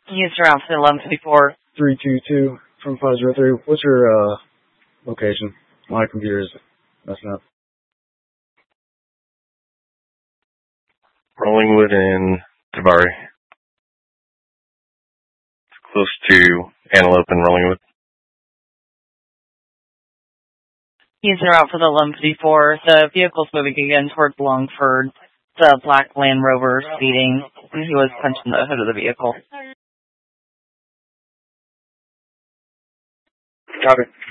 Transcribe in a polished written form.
He's around for the 1154. 322 from 503. What's your location? My computer is messing up. Rollingwood and Tabari. It's close to Antelope and Rollingwood. He's around for the 1154. The vehicle's moving again towards Longford. The black Land Rover speeding, and he was punching the hood of the vehicle. Copy.